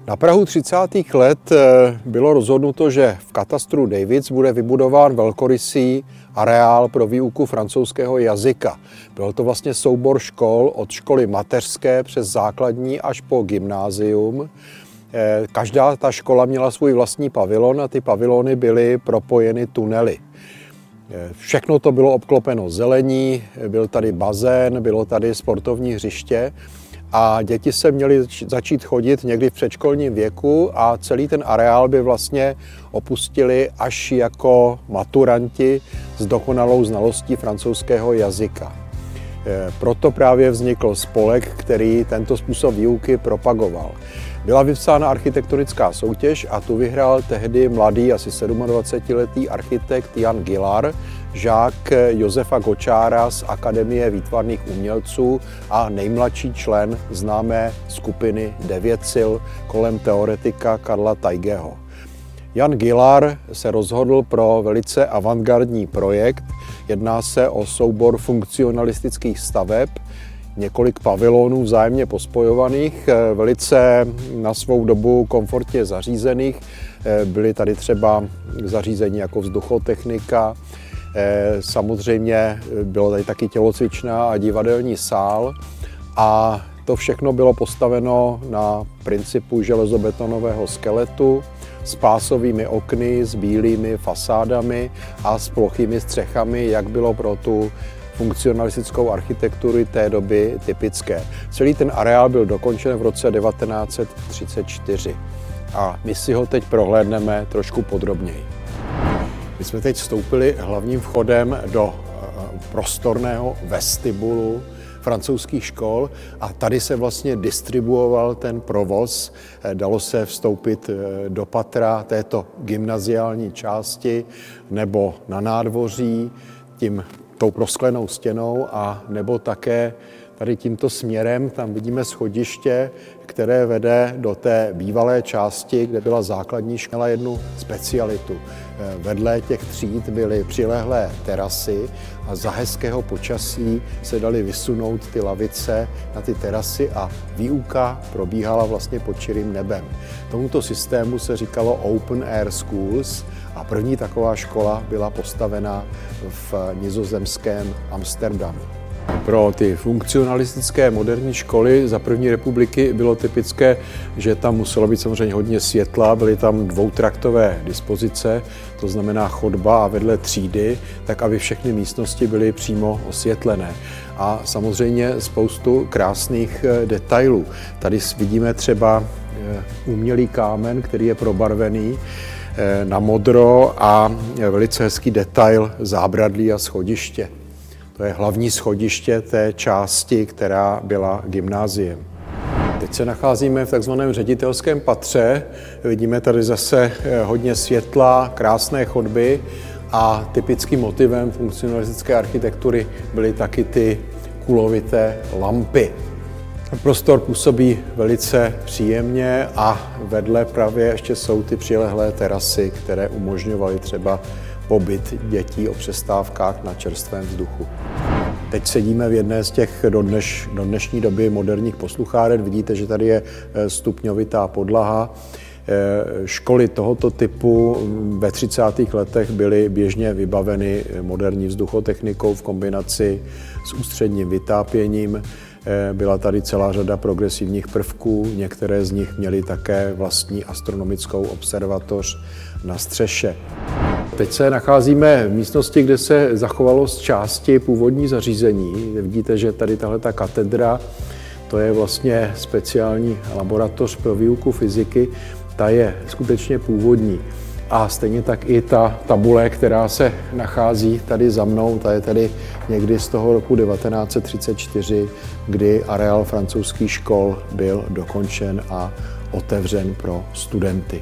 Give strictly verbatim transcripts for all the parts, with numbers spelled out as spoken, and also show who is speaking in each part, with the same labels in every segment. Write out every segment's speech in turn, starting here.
Speaker 1: Na prahu třicátých let bylo rozhodnuto, že v katastru Davids bude vybudován velkorysý areál pro výuku francouzského jazyka. Byl to vlastně soubor škol od školy mateřské přes základní až po gymnázium. Každá ta škola měla svůj vlastní pavilon a ty pavilony byly propojeny tunely. Všechno to bylo obklopeno zelení, byl tady bazén, bylo tady sportovní hřiště a děti se měly začít chodit někdy v předškolním věku a celý ten areál by vlastně opustili až jako maturanti s dokonalou znalostí francouzského jazyka. Proto právě vznikl spolek, který tento způsob výuky propagoval. Byla vypsána architektonická soutěž a tu vyhrál tehdy mladý, asi dvacetisedmiletý architekt Jan Gillard, žák Josefa Gočára z Akademie výtvarných umělců a nejmladší člen známé skupiny Devět sil kolem teoretika Karla Taigeho. Jan Gillard se rozhodl pro velice avantgardní projekt. Jedná se o soubor funkcionalistických staveb, několik pavilonů vzájemně pospojovaných, velice na svou dobu komfortně zařízených. Byly tady třeba zařízení jako vzduchotechnika, samozřejmě bylo tady taky tělocvičná a divadelní sál a to všechno bylo postaveno na principu železobetonového skeletu s pásovými okny, s bílými fasádami a s plochými střechami, jak bylo pro tu funkcionalistickou architekturu té doby typické. Celý ten areál byl dokončen v roce devatenáct set třicet čtyři a my si ho teď prohlédneme trošku podrobněji. My jsme teď vstoupili hlavním vchodem do prostorného vestibulu francouzských škol a tady se vlastně distribuoval ten provoz. Dalo se vstoupit do patra této gymnaziální části nebo na nádvoří tím tou prosklenou stěnou a nebo také tady tímto směrem, tam vidíme schodiště, které vede do té bývalé části, kde byla základní škola, jednu specialitu. Vedle těch tříd byly přilehlé terasy a za hezkého počasí se daly vysunout ty lavice na ty terasy a výuka probíhala vlastně pod čirým nebem. Tomuto systému se říkalo Open Air Schools a první taková škola byla postavena v nizozemském Amsterdamu. Pro ty funkcionalistické moderní školy za první republiky bylo typické, že tam muselo být samozřejmě hodně světla, byly tam dvoutraktové dispozice, to znamená chodba a vedle třídy, tak aby všechny místnosti byly přímo osvětlené. A samozřejmě spoustu krásných detailů. Tady vidíme třeba umělý kámen, který je probarvený na modro a velice hezký detail zábradlí a schodiště. To je hlavní schodiště té části, která byla gymnáziem. Teď se nacházíme v takzvaném ředitelském patře. Vidíme tady zase hodně světla, krásné chodby a typickým motivem funkcionalistické architektury byly taky ty kulovité lampy. Prostor působí velice příjemně a vedle právě ještě jsou ty přilehlé terasy, které umožňovaly třeba pobyt dětí o přestávkách na čerstvém vzduchu. Teď sedíme v jedné z těch do, dneš, do dnešní doby moderních poslucháren. Vidíte, že tady je stupňovitá podlaha. Školy tohoto typu ve třicátých letech byly běžně vybaveny moderní vzduchotechnikou v kombinaci s ústředním vytápěním. Byla tady celá řada progresivních prvků, některé z nich měly také vlastní astronomickou observatoř na střeše. Teď se nacházíme v místnosti, kde se zachovalo z části původní zařízení. Vidíte, že tady tahle ta katedra, to je vlastně speciální laboratoř pro výuku fyziky, ta je skutečně původní. A stejně tak i ta tabule, která se nachází tady za mnou, ta je tady někdy z toho roku devatenáct set třicet čtyři, kdy areál francouzských škol byl dokončen a otevřen pro studenty.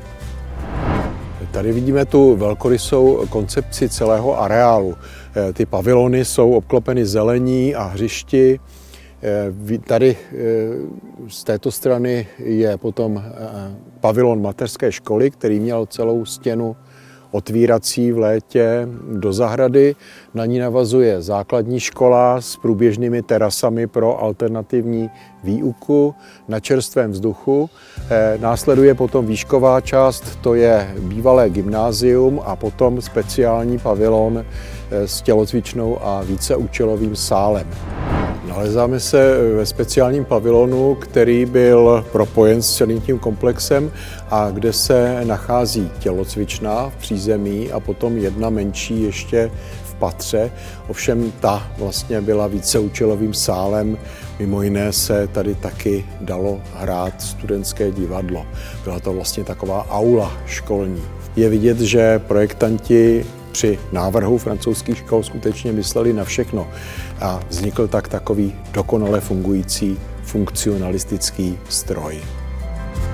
Speaker 1: Tady vidíme tu velkorysou koncepci celého areálu. Ty pavilony jsou obklopeny zelení a hřišti. Tady z této strany je potom pavilon mateřské školy, který měl celou stěnu otvírací v létě do zahrady. Na ní navazuje základní škola s průběžnými terasami pro alternativní výuku na čerstvém vzduchu. Následuje potom výšková část, to je bývalé gymnázium a potom speciální pavilon s tělocvičnou a víceúčelovým sálem. Nalezáme se ve speciálním pavilonu, který byl propojen s celým tím komplexem a kde se nachází tělocvična v přízemí a potom jedna menší ještě v patře. Ovšem ta vlastně byla víceúčelovým sálem. Mimo jiné se tady taky dalo hrát studentské divadlo. Byla to vlastně taková aula školní. Je vidět, že projektanti při návrhu francouzských škol skutečně mysleli na všechno a vznikl tak takový dokonale fungující funkcionalistický stroj.